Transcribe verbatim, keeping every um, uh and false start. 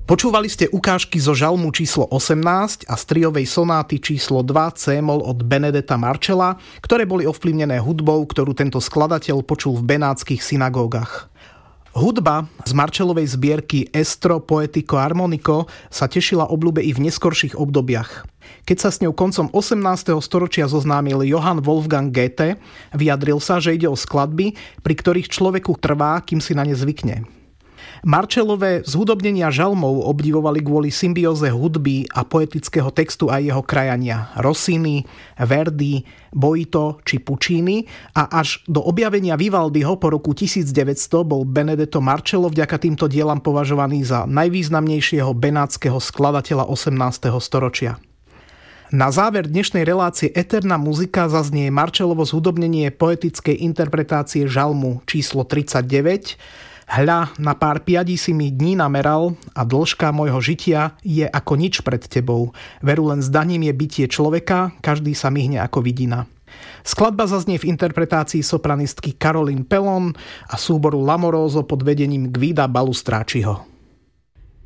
Počúvali ste ukážky zo žalmu číslo osemnásť a striovej sonáty číslo dva C-moll od Benedetta Marcella, ktoré boli ovplyvnené hudbou, ktorú tento skladateľ počul v benátskych synagógach. Hudba z Marcellovej zbierky Estro Poetico Armonico sa tešila obľúbe i v neskorších obdobiach. Keď sa s ňou koncom osemnásteho storočia zoznámil Johann Wolfgang Goethe, vyjadril sa, že ide o skladby, pri ktorých človeku trvá, kým si na ne zvykne. Marcellové zhudobnenia žalmov obdivovali kvôli symbióze hudby a poetického textu aj jeho krajania Rossini, Verdi, Boito či Puccini a až do objavenia Vivaldiho po roku tisícdeväťsto bol Benedetto Marcello vďaka týmto dielam považovaný za najvýznamnejšieho benátskeho skladateľa osemnásteho storočia. Na záver dnešnej relácie Eterna muzika zaznie Marcellovo zhudobnenie poetickej interpretácie žalmu číslo tridsaťdeväť. Hľa, na pár piadí si mi dní nameral a dĺžka môjho žitia je ako nič pred tebou. Veru len zdaním je bytie človeka, každý sa myhne ako vidina. Skladba zaznie v interpretácii sopranistky Caroline Pellon a súboru L'Amoroso pod vedením Guida Balustráčiho.